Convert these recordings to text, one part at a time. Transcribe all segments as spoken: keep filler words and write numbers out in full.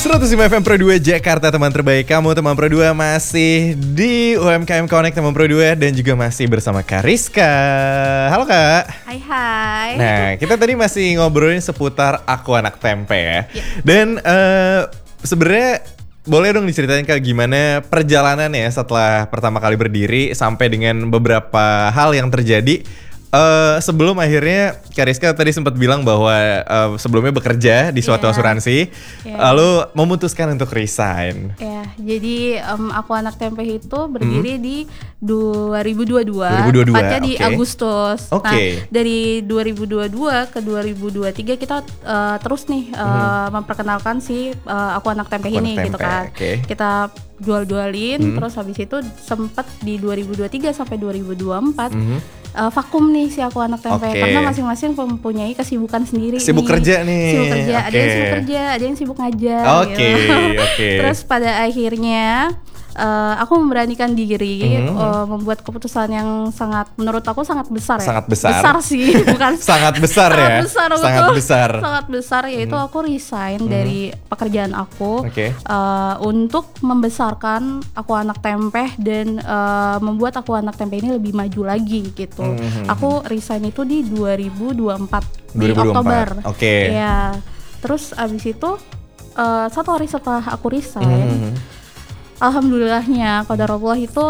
seratus lima F M Pro dua Jakarta, teman terbaik kamu. Teman Pro dua masih di U M K M Connect teman Pro dua dan juga masih bersama Kariska. Halo Kak. Hai hai. Nah, kita tadi masih ngobrolin seputar Aku Anak Tempe ya. Yeah. Dan uh, sebenarnya boleh dong diceritain Kak gimana perjalanannya setelah pertama kali berdiri sampai dengan beberapa hal yang terjadi. Uh, sebelum akhirnya Kariska tadi sempat bilang bahwa uh, sebelumnya bekerja di suatu yeah. asuransi, yeah. lalu memutuskan untuk resign. Ya, yeah. jadi um, Aku Anak Tempe itu berdiri hmm. di dua ribu dua puluh dua, dua ribu dua puluh dua tepatnya di okay. Agustus. Okay. Nah, dari dua ribu dua puluh dua ke dua ribu dua puluh tiga kita uh, terus nih uh, hmm. memperkenalkan si uh, Aku Anak Tempe Aku ini Anak gitu Tempe. kan. Okay. Kita jual-jualin, hmm. terus habis itu sempat di dua ribu dua puluh tiga sampai dua ribu dua puluh empat. Hmm. Uh, vakum nih si Aku Anak Tempe okay. karena masing-masing mempunyai kesibukan sendiri. Sibuk nih. kerja nih. Sibuk kerja, okay. ada yang sibuk kerja, ada yang sibuk ngajar. Oke, okay. gitu. Oke. Okay. Terus pada akhirnya uh, aku memberanikan diri mm-hmm. uh, membuat keputusan yang sangat, menurut aku sangat besar ya. Sangat besar. Besar sih, bukan. sangat besar sangat ya. Besar, sangat betul. besar. Sangat besar yaitu mm-hmm. aku resign mm-hmm. dari pekerjaan aku okay. uh, untuk membesarkan Aku Anak Tempe dan uh, membuat Aku Anak Tempe ini lebih maju lagi gitu. Mm-hmm. Aku resign itu di dua ribu dua puluh empat di Oktober. Oke. Okay. Ya. Terus abis itu uh, satu hari setelah aku resign, mm-hmm. alhamdulillahnya qadarullah itu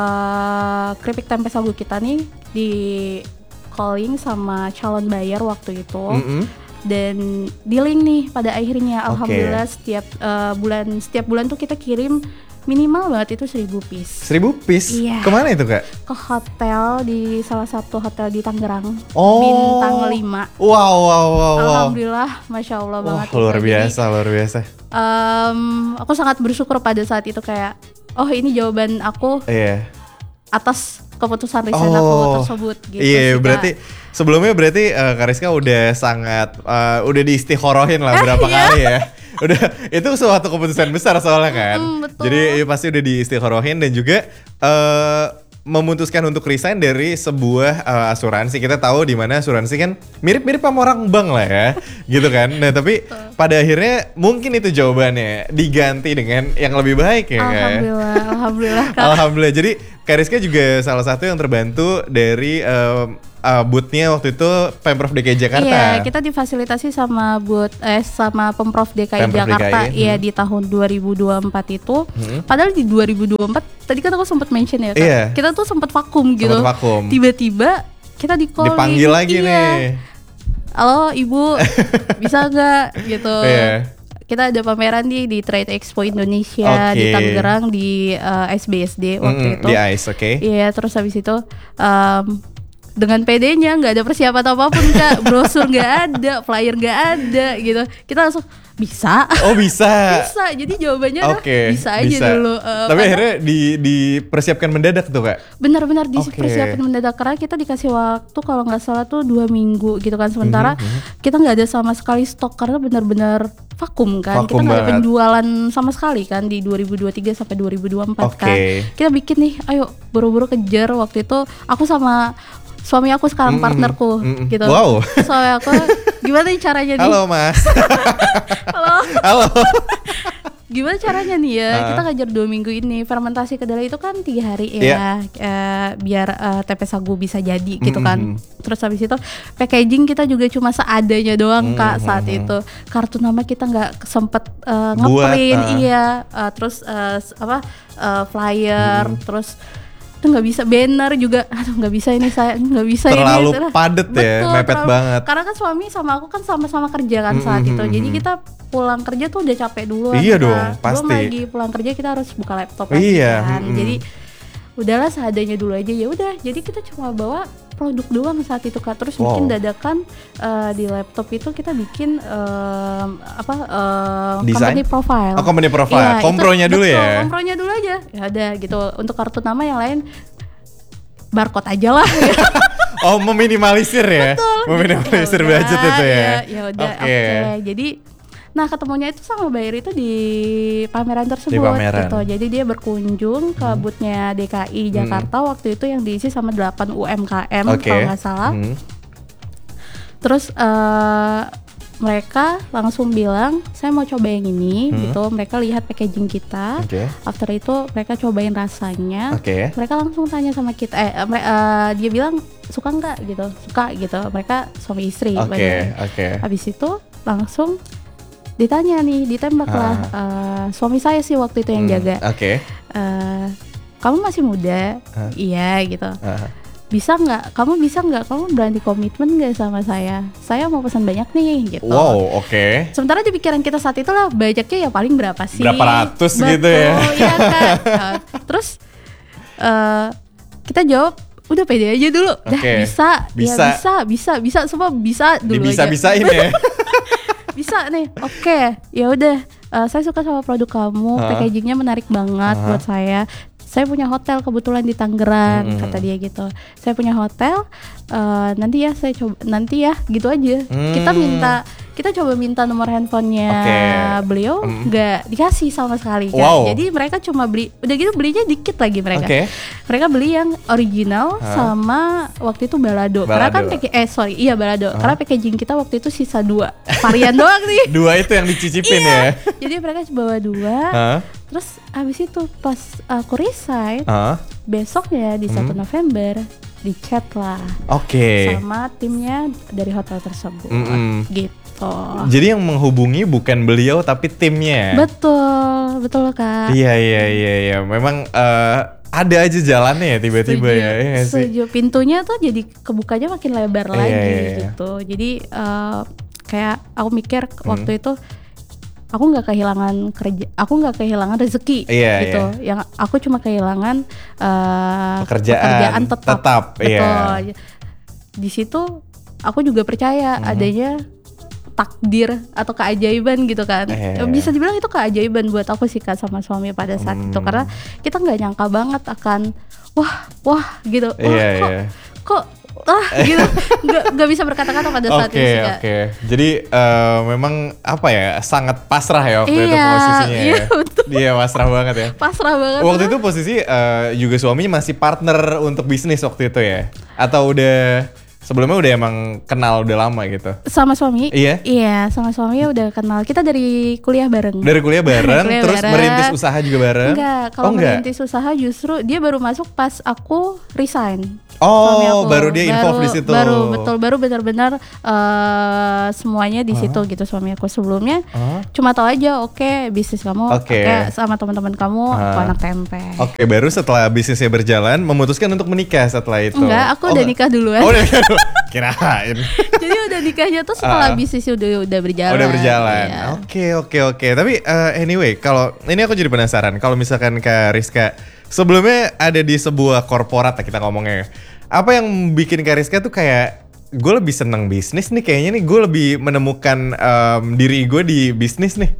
uh, keripik tempe sagu kita nih di calling sama calon bayar waktu itu. Mm-hmm. Dan dealing nih pada akhirnya alhamdulillah okay. setiap uh, bulan setiap bulan tuh kita kirim minimal banget itu seribu piece. Seribu piece? Iya. Kemana itu Kak? Ke hotel di salah satu hotel di Tangerang. Oh. Bintang lima. Wow wow wow. Alhamdulillah, masya Allah wow, banget. Luar itu. biasa Jadi, luar biasa. Um, aku sangat bersyukur pada saat itu kayak, oh ini jawaban aku yeah. atas keputusan resign oh. aku tersebut. Gitu. Iya, Sehingga, berarti sebelumnya berarti uh, Kariska udah sangat uh, udah diistikhorohin lah berapa iya. kali ya. Udah itu suatu keputusan besar soalnya kan. Mm, betul. Jadi ya, pasti udah diistikhorohin dan juga uh, memutuskan untuk resign dari sebuah uh, asuransi. Kita tahu di mana asuransi kan mirip-mirip sama orang bank lah ya, gitu kan. Nah tapi betul. Pada akhirnya mungkin itu jawabannya diganti dengan yang lebih baik ya. Alhamdulillah, kan? alhamdulillah. Kak. Alhamdulillah. Jadi Kariska juga salah satu yang terbantu dari uh, uh, booth-nya waktu itu Pemprov D K I Jakarta. Iya, kita difasilitasi sama booth eh sama Pemprov D K I Pemprov Jakarta D K I. Iya hmm. di tahun dua ribu dua puluh empat itu. Hmm. Padahal di dua ribu dua puluh empat tadi kan aku sempat mention ya, Kak. Iya. Kita tuh sempat vakum gitu. Sempat vakum. Tiba-tiba kita di call. Dipanggil lagi iya. nih. Halo Ibu, bisa nggak gitu? Iya. Kita ada pameran di di Trade Expo Indonesia okay. di Tangerang di uh, S B S D waktu mm, itu. Di I C E, oke. Okay. Iya, terus habis itu um, dengan pedenya nggak ada persiapan apapun Kak, brosur nggak ada, flyer nggak ada gitu. Kita langsung bisa. Oh bisa. Bisa. Jadi jawabannya okay, bisa aja bisa. dulu. Uh, Tapi akhirnya di dipersiapkan mendadak tuh Kak. Benar-benar dipersiapkan okay. mendadak karena kita dikasih waktu kalau nggak salah tuh dua minggu gitu kan. Sementara mm-hmm. kita nggak ada sama sekali stok karena benar-benar vakum kan. Vakum kita nggak ada penjualan sama sekali kan di dua ribu dua puluh tiga sampai dua ribu dua puluh empat okay. kan. Kita bikin nih, ayo buru-buru kejar. Waktu itu aku sama suami aku sekarang mm-hmm. partnerku mm-hmm. gitu. Wow. Suami aku gimana nih caranya nih? Halo Mas. Halo. Halo. Gimana caranya nih ya? Uh. Kita ngajar dua minggu ini. Fermentasi kedelai itu kan tiga hari ya, yeah. uh, biar uh, tempe sagu bisa jadi gitu mm-hmm. kan. Terus habis itu packaging kita juga cuma seadanya doang mm-hmm. Kak saat itu. Kartu nama kita nggak sempet uh, ngeprint, uh. iya. Uh, terus uh, apa uh, flyer, mm-hmm. terus itu nggak bisa, banner juga aduh nggak bisa ini saya nggak bisa terlalu ini padet ya, mepet terlalu, banget karena kan suami sama aku kan sama-sama kerja kan saat mm-hmm. itu, jadi kita pulang kerja tuh udah capek dulu iya kita. dong pasti belum lagi pulang kerja kita harus buka laptop lagi iya. kan mm-hmm. jadi udahlah seadanya dulu aja, ya udah jadi kita cuma bawa produk doang saat itu Kak. Terus wow. bikin dadakan uh, di laptop itu kita bikin uh, apa uh, company profile. Oh, company profile. Ya, kompronya itu, dulu betul, ya. Kompronya dulu aja. Ya ada gitu. Untuk kartu nama yang lain barcode aja lah. Oh, meminimalisir ya. Betul. Meminimalisir ya budget udah, itu ya. Ya udah oke. Okay. Okay. Jadi nah ketemunya itu sama Bayer itu di pameran tersebut di pameran. gitu. Jadi dia berkunjung ke booth-nya D K I Jakarta hmm. waktu itu yang diisi sama delapan U M K M okay. kalau nggak salah. Hmm. Terus uh, mereka langsung bilang saya mau coba yang ini Hmm. gitu. Mereka lihat packaging kita. Oke. After itu mereka cobain rasanya. Oke. Mereka langsung tanya sama kita. Eh, eh, mere- eh, dia bilang suka nggak gitu, suka gitu. Mereka suami istri. by the Oke, way. oke. Habis itu langsung ditanya nih, ditembak lah. Eh, suami saya sih waktu itu yang Hmm, jaga. Oke. Eh, kamu masih muda, Hah? iya gitu. Ah, Bisa nggak? Kamu bisa nggak? Kamu berani komitmen nggak sama saya? Saya mau pesan banyak nih, gitu. Wow, oke. Sementara di pikiran kita saat itu lah budgetnya ya paling berapa sih? Berapa ratus Betul, gitu ya? Iya kan. Nah, terus eh, kita jawab udah pede aja dulu. Dah Oke. bisa, Bisa. ya bisa, bisa, bisa semua bisa dulu aja. Dibisa-bisain ya. Bisa nih. Oke, ya udah. Eh, saya suka sama produk kamu, Hah? packagingnya menarik banget Hah? buat saya. Saya punya hotel kebetulan di Tangerang, Hmm. kata dia gitu. Saya punya hotel, eh, nanti ya saya coba, nanti ya gitu aja. Hmm. Kita minta, kita coba minta nomor handphonenya Oke. beliau, Hmm. nggak dikasih sama sekali kan. Wow. Jadi mereka cuma beli, udah gitu belinya dikit lagi mereka. Oke. Mereka beli yang original Hah? sama waktu itu balado. Karena kan Balado. pakai, eh sorry, iya balado. Hah? Karena packaging kita waktu itu sisa dua varian doang nih. Dua itu yang dicicipin ya. Jadi mereka bawa dua. Hah? Terus abis itu pas aku resign, Hah? besoknya di satu Hmm. November di chat lah Oke. sama timnya dari hotel tersebut. Mm-mm. Gitu. Jadi yang menghubungi bukan beliau tapi timnya. Betul, betul Kak. Iya iya iya iya. Memang eh, ada aja jalannya ya tiba-tiba Setuju, ya. Iya nggak sih? setuju. Pintunya tuh jadi kebukanya makin lebar Iya, lagi iya, iya. gitu. Jadi eh, kayak aku mikir Hmm. waktu itu aku nggak kehilangan kerja, aku nggak kehilangan rezeki Iya, gitu. Yang aku cuma kehilangan eh, Pekerjaan tetap. tetap, Betul. iya. Di situ aku juga percaya Mhm. adanya takdir atau keajaiban gitu kan. Iya. Bisa dibilang itu keajaiban buat aku sih Kak sama suami pada saat itu, Hmm. karena kita nggak nyangka banget akan wah wah gitu. Wah, Iya kok iya. kok ah gitu nggak nggak bisa berkata-kata pada saat Oke itu sih, Kak. oke. Jadi eh, memang apa ya, sangat pasrah ya waktu itu Iya, posisinya iya, ya. betul. Iya pasrah banget ya. Pasrah banget. Waktu lah. itu posisi eh, juga suaminya masih partner untuk bisnis waktu itu ya? Atau udah sebelumnya udah emang kenal udah lama gitu? Sama suami. Iya? Iya, sama suami udah kenal. Kita dari kuliah bareng. Dari kuliah bareng, Kuliah terus bareng. merintis usaha juga bareng? Enggak, kalau Oh, enggak? merintis usaha justru dia baru masuk pas aku resign. Suami Oh, aku. baru dia involve di situ. Baru betul, baru benar-benar eh, semuanya di Hah? situ gitu suami aku. Sebelumnya Hah? cuma tahu aja, oke bisnis kamu, Oke. oke sama teman-teman kamu, aku Hah? anak tempe. Oke, baru setelah bisnisnya berjalan memutuskan untuk menikah setelah itu. Enggak, aku Oh, udah enggak. nikah duluan. Oh, udah nikah dulu. Kirain. Jadi udah nikahnya tuh setelah Ah. bisnisnya udah udah berjalan. Udah berjalan. Iya. Oke, oke, oke. Tapi eh, anyway, kalau ini aku jadi penasaran. Kalau misalkan Kak Rizka sebelumnya ada di sebuah korporat lah kita ngomongnya. Apa yang bikin Kak Rizka tuh kayak gue lebih seneng bisnis nih, kayaknya nih gue lebih menemukan em, diri gue di bisnis nih.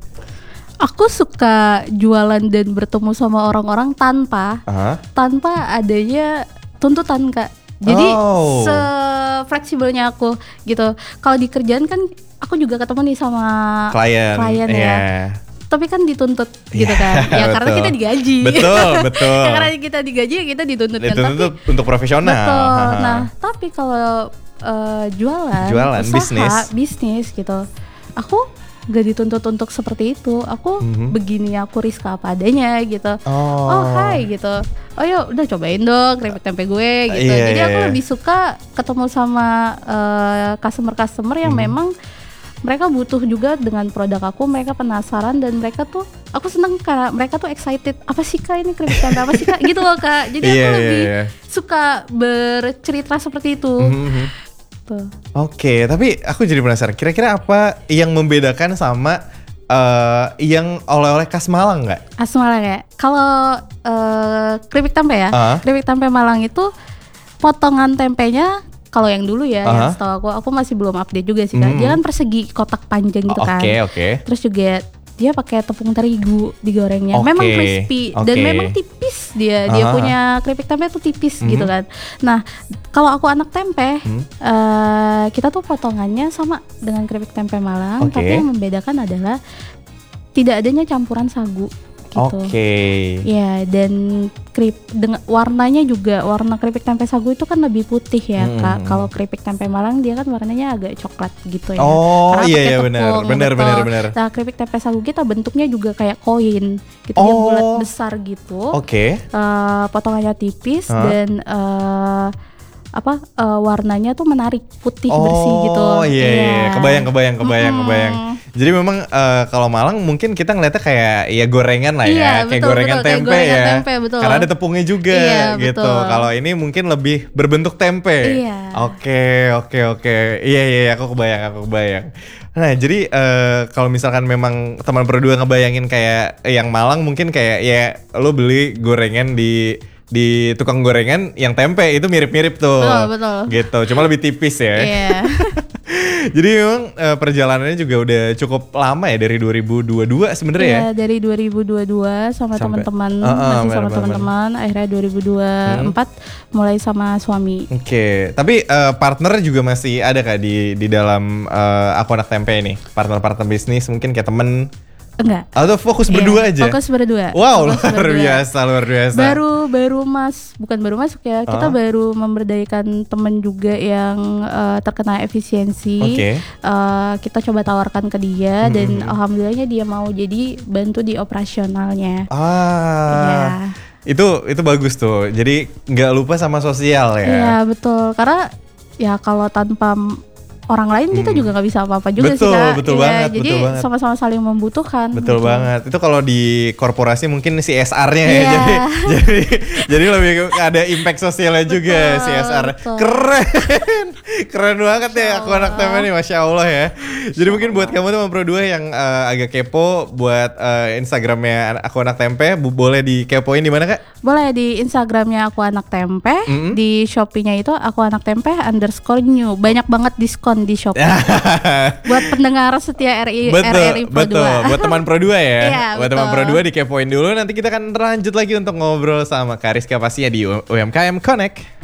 Aku suka jualan dan bertemu sama orang-orang tanpa Aha. tanpa adanya tuntutan Kak. Jadi Oh. se-fleksibelnya aku gitu. Kalau di kerjaan kan aku juga ketemu nih sama Klien. klien ya. Iya. Tapi kan dituntut gitu Iya, kan. Ya karena betul. kita digaji. Betul, betul. Ya karena kita digaji ya kita dituntut kan. Itu Tapi tuh untuk profesional. betul. Haha. Nah, tapi kalau eh, jualan, Jualan, usaha, bisnis. bisnis gitu. Aku gak dituntut untuk seperti itu. Aku Mhm. begini, aku Rizka apa adanya gitu. Oh. Oh, hai gitu. Oh yuk udah cobain dong keripik tempe gue gitu. Iya, Jadi iya, aku iya. lebih suka ketemu sama eh, customer-customer yang Mhm. memang mereka butuh juga dengan produk aku, mereka penasaran dan mereka tuh aku seneng karena mereka tuh excited. Apa sih Kak ini keripik tempe apa sih Kak? Gitu loh Kak. Jadi Iya, aku iya, lebih iya. suka bercerita seperti itu. Mhm. Tuh. Oke, tapi aku jadi penasaran. Kira-kira apa yang membedakan sama eh, yang oleh-oleh khas Malang nggak? Khas Malang ya. Kalau eh, keripik tempe ya, Ah. keripik tempe Malang itu potongan tempenya kalau yang dulu ya, Ah. yang setahu aku, aku masih belum update juga sih Kak. Hmm. Dia kan persegi kotak panjang gitu Oh, kan. Oke, oke. Terus juga dia pakai tepung terigu digorengnya. Oke, Memang crispy dan oke. memang tipis dia. Dia Ah. punya keripik tempe tuh tipis Mhm. gitu kan. Nah, kalau aku anak tempe, Hmm. eh, kita tuh potongannya sama dengan keripik tempe Malang, Oke. tapi yang membedakan adalah tidak adanya campuran sagu. gitu. Oke. Okay. Ya, dan kerip dengan warnanya juga, warna keripik tempe sagu itu kan lebih putih ya, hmm. Kak. Kalau keripik tempe Malang dia kan warnanya agak coklat gitu ya. Oh iya iya benar, benar benar benar. Nah, keripik tempe sagu kita bentuknya juga kayak koin gitu, oh. Dia bulat besar gitu. Oke. Okay. Uh, potongannya tipis huh? dan uh, apa uh, warnanya tuh menarik, putih oh, bersih gitu. Oh iya, iya, kebayang kebayang kebayang hmm. kebayang. Jadi memang uh, kalau Malang mungkin kita ngeliatnya kayak ya gorengan lah ya, iya, kayak betul, gorengan betul, tempe kayak gorengan ya. Tempe, betul. Karena ada tepungnya juga iya, gitu. Kalau ini mungkin lebih berbentuk tempe. Iya. Oke oke oke. Iya iya aku kebayang aku kebayang. Nah jadi uh, kalau misalkan memang teman berdua ngebayangin kayak yang Malang mungkin kayak ya lo beli gorengan di di tukang gorengan yang tempe itu mirip-mirip tuh. Betul, betul. Gitu, cuma lebih tipis ya. Iya. Yeah. Jadi memang uh, perjalanannya juga udah cukup lama ya dari dua ribu dua puluh dua sebenarnya yeah, ya. Iya, dari dua ribu dua puluh dua sama teman-teman, uh, uh, masih sama teman-teman, akhirnya dua ribu dua puluh empat hmm. mulai sama suami. Oke, okay. Tapi uh, partner juga masih ada Kak di di dalam uh, Aku Anak Tempe ini. Partner-partner bisnis mungkin kayak temen. Enggak. Atau fokus iya, berdua aja? Fokus berdua. Wow, fokus luar berdua. biasa, luar biasa. Baru baru mas, bukan baru masuk ya. Kita uh. baru memberdayakan temen juga yang uh, terkena efisiensi. Okay. Uh, kita coba tawarkan ke dia hmm. dan alhamdulillahnya dia mau jadi bantu di operasionalnya. Ah. Ya. Itu itu bagus tuh. Jadi nggak lupa sama sosial ya. Iya betul. Karena ya kalau tanpa orang lain hmm. kita juga nggak bisa apa-apa juga betul, sih Kak. Betul ya, banget. Jadi betul banget. sama-sama saling membutuhkan. Betul gitu. banget. Itu kalau di korporasi mungkin C S R-nya ya. Yeah. Jadi jadi jadi lebih ada impact sosialnya juga betul, C S R. Betul. Keren. Keren banget ya Aku Anak Tempe nih, Masya Allah ya. Jadi mungkin buat kamu teman Pro dua yang uh, agak kepo buat uh, Instagramnya Aku Anak Tempe, bu- boleh dikepoin di mana Kak? Boleh di Instagramnya Aku Anak Tempe, mm-hmm. di Shopee-nya itu Aku Anak Tempe underscore new. Banyak banget diskon di Shopee. Buat pendengar setia R I betul, R R I Pro betul. dua. Buat teman Pro dua ya. Iya, buat betul. teman Pro dua dikepoin dulu. Nanti kita akan lanjut lagi untuk ngobrol sama Kak Rizka pastinya di U M K M Connect.